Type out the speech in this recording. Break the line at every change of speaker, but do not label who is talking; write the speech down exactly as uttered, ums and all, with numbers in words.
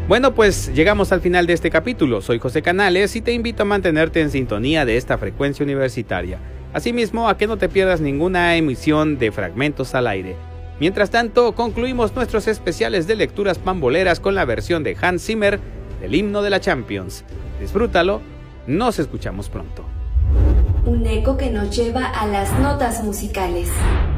Bueno, pues llegamos al final de este capítulo. Soy José Canales y te invito a mantenerte en sintonía de esta frecuencia universitaria. Asimismo, a que no te pierdas ninguna emisión de Fragmentos al Aire. Mientras tanto, concluimos nuestros especiales de lecturas pamboleras con la versión de Hans Zimmer del himno de la Champions. Disfrútalo, nos escuchamos pronto.
Un eco que nos lleva a las notas musicales.